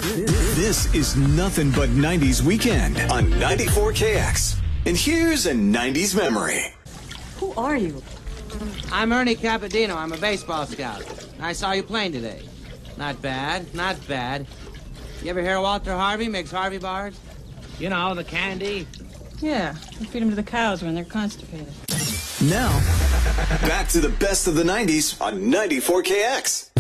This is nothing but 90s weekend on 94KX. And here's a 90s memory. Who are you? I'm Ernie Capadino. I'm a baseball scout. I saw you playing today. Not bad, not bad. You ever hear Walter Harvey makes Harvey bars? You know, the candy. Yeah, we feed them to the cows when they're constipated. Now, back to the best of the 90s on 94KX.